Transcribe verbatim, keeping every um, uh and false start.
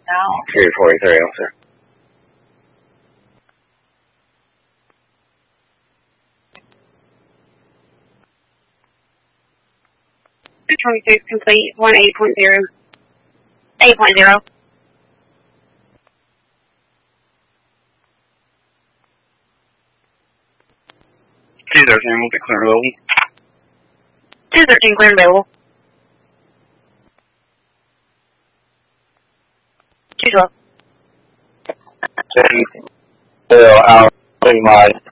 now. three forty-three, officer. two twenty-six complete, one eight point zero. eight point zero. two thirteen will be clear and available. two thirteen clear and available. two twelve. Still out, my